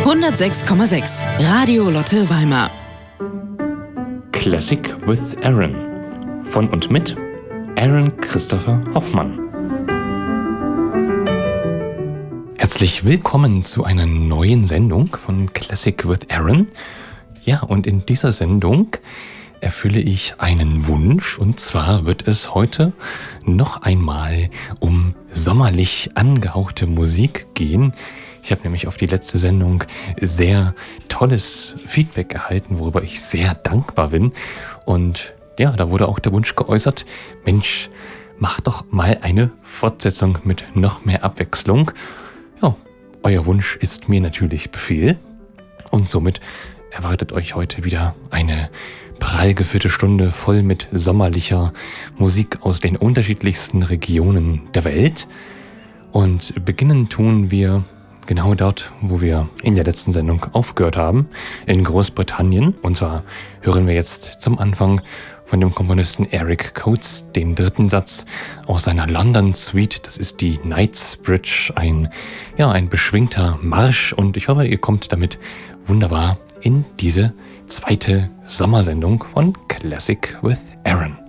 106,6 Radio Lotte Weimar. Classic with Aaron. Von und mit Aaron Christopher Hoffmann. Herzlich willkommen zu einer neuen Sendung von Classic with Aaron. Ja, und in dieser Sendung erfülle ich einen Wunsch, und zwar wird es heute noch einmal um sommerlich angehauchte Musik gehen. Ich habe nämlich auf die letzte Sendung sehr tolles Feedback erhalten, worüber ich sehr dankbar bin. Und ja, da wurde auch der Wunsch geäußert, Mensch, mach doch mal eine Fortsetzung mit noch mehr Abwechslung. Ja, euer Wunsch ist mir natürlich Befehl. Und somit erwartet euch heute wieder eine prall gefüllte Stunde voll mit sommerlicher Musik aus den unterschiedlichsten Regionen der Welt. Und beginnen tun wir genau dort, wo wir in der letzten Sendung aufgehört haben, in Großbritannien. Und zwar hören wir jetzt zum Anfang von dem Komponisten Eric Coates den dritten Satz aus seiner London Suite. Das ist die Knightsbridge, ein beschwingter Marsch. Und ich hoffe, ihr kommt damit wunderbar in diese zweite Sommersendung von Classic with Aaron.